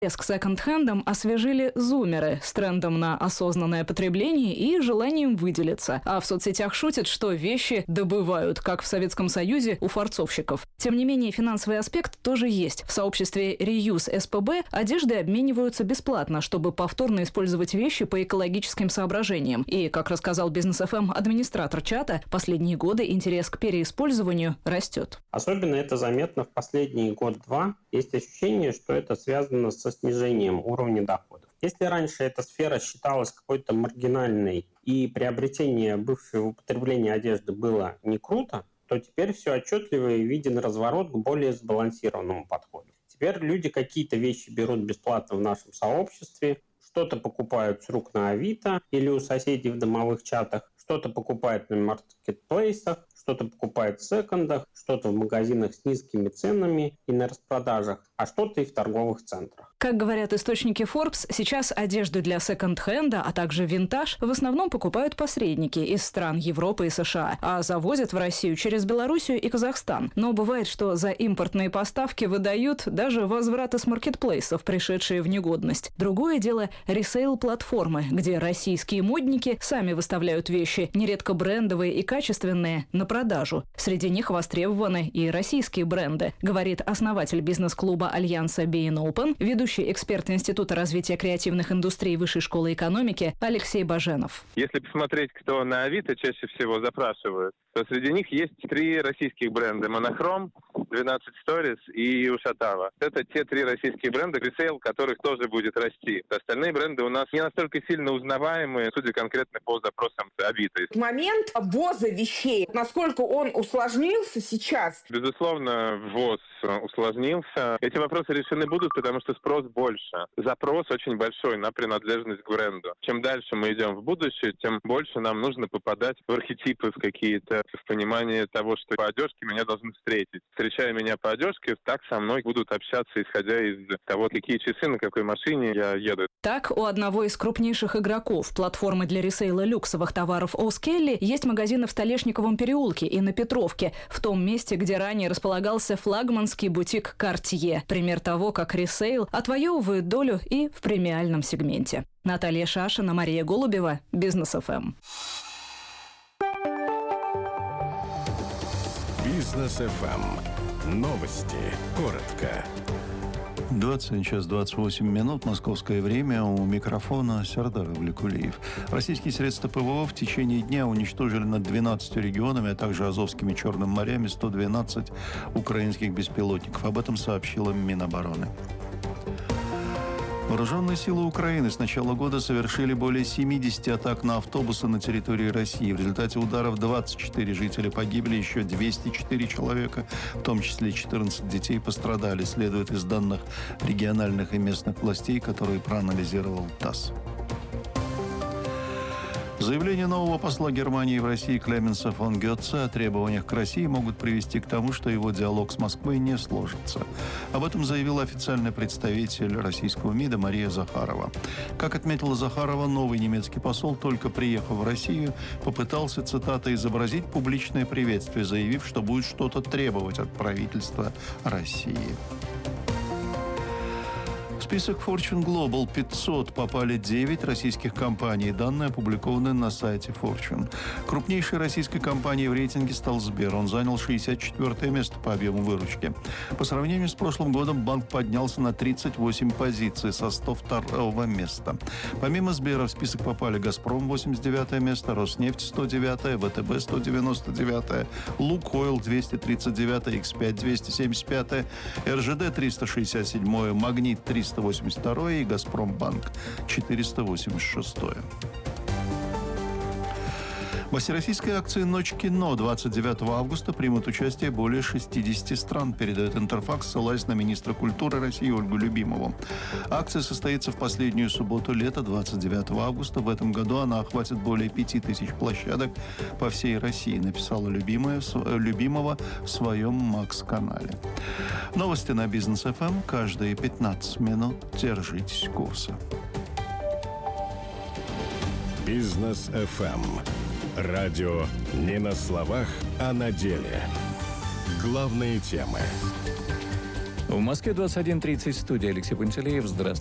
К секонд-хендам освежили зумеры с трендом на осознанное потребление и желанием выделиться. А в соцсетях шутят, что вещи добывают, как в Советском Союзе у фарцовщиков. Тем не менее, финансовый аспект тоже есть. В сообществе Reuse СПБ одежды обмениваются бесплатно, чтобы повторно использовать вещи по экологическим соображениям. И, как рассказал Бизнес ФМ администратор чата, последние годы интерес к переиспользованию растет. Особенно это заметно в последние год-два. Есть ощущение, что это связано со снижением уровня доходов. Если раньше эта сфера считалась какой-то маргинальной и приобретение бывшего употребления одежды было не круто, то теперь все отчетливо и виден разворот к более сбалансированному подходу. Теперь люди какие-то вещи берут бесплатно в нашем сообществе, что-то покупают с рук на Авито или у соседей в домовых чатах, что-то покупают на маркетплейсах, что-то покупают в секондах, что-то в магазинах с низкими ценами и на распродажах, а что-то и в торговых центрах. Как говорят источники Forbes, сейчас одежду для секонд-хенда, а также винтаж в основном покупают посредники из стран Европы и США, а завозят в Россию через Белоруссию и Казахстан. Но бывает, что за импортные поставки выдают даже возвраты с маркетплейсов, пришедшие в негодность. Другое дело – ресейл-платформы, где российские модники сами выставляют вещи, нередко брендовые и качественные, на продажу. Среди них востребованы и российские бренды, говорит основатель бизнес-клуба Альянса Be Open, ведущий эксперт Института развития креативных индустрий Высшей школы экономики Алексей Баженов. Если посмотреть, кто на Авито чаще всего запрашивают, то среди них есть 3 российских бренда: Монохром, 12 Stories и Ушатава. Это те 3 российские бренда, ресейл которых тоже будет расти. Остальные бренды у нас не настолько сильно узнаваемые, судя конкретно по запросам Авито. Момент ввоза вещей, насколько он усложнился сейчас? Безусловно, ввоз усложнился. Эти вопросы решены будут, потому что спрос больше. Запрос очень большой на принадлежность к бренду. Чем дальше мы идем в будущее, тем больше нам нужно попадать в архетипы какие-то, в понимание того, что по одежке меня должны встретить. Встречая меня по одежке, так со мной будут общаться, исходя из того, какие часы, на какой машине я еду. Так, у одного из крупнейших игроков платформы для ресейла люксовых товаров О'Скелли есть магазины в Столешниковом переулке и на Петровке, в том месте, где ранее располагался флагманский бутик Cartier. Пример того, как ресейл отвоевывает долю и в премиальном сегменте. Наталья Шашина, Мария Голубева, Бизнес ФМ. Бизнес ФМ. Новости. Коротко. 20 час 28 минут, московское время, у микрофона Сердар Влекулиев. Российские средства ПВО в течение дня уничтожили над 12 регионами, а также Азовским и Черным морями 112 украинских беспилотников. Об этом сообщила Минобороны. Вооруженные силы Украины с начала года совершили более 70 атак на автобусы на территории России. В результате ударов 24 жителя погибли, еще 204 человека, в том числе 14 детей, пострадали, следует из данных региональных и местных властей, которые проанализировал ТАСС. Заявления нового посла Германии в России Клеменса фон Гетце о требованиях к России могут привести к тому, что его диалог с Москвой не сложится. Об этом заявил официальный представитель российского МИДа Мария Захарова. Как отметила Захарова, новый немецкий посол, только приехав в Россию, попытался, цитата, «изобразить публичное приветствие», заявив, что будет что-то требовать от правительства России. В список Fortune Global 500 попали 9 российских компаний. Данные опубликованы на сайте Fortune. Крупнейшей российской компанией в рейтинге стал Сбер. Он занял 64-е место по объему выручки. По сравнению с прошлым годом банк поднялся на 38 позиций со 102-го места. Помимо Сбера в список попали Газпром 89-е место, Роснефть 109-е, ВТБ 199-е, Лукойл 239-е, X5 275-е, РЖД 367-е, Магнит 382 и Газпромбанк 486. В всероссийской акции «Ночь кино» 29 августа примут участие более 60 стран, передает Интерфакс, ссылаясь на министра культуры России Ольгу Любимову. Акция состоится в последнюю субботу лета, 29 августа. В этом году она охватит более 5000 площадок по всей России, написала Любимова в своем Макс-канале. Новости на Бизнес ФМ каждые 15 минут. Держитесь курса. Бизнес ФМ. Радио не на словах, а на деле. Главные темы. В Москве 21:30, студия Алексей Пантелеев. Здравствуйте.